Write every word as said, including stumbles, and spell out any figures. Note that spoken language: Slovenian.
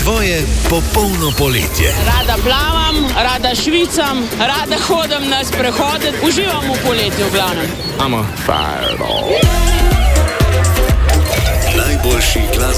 tvoje popolno poletje. Rada plavam, rada švicam, rada hodim na sprehode, uživam v poletju v glavnem. I'm a fireball. Najboljši glas.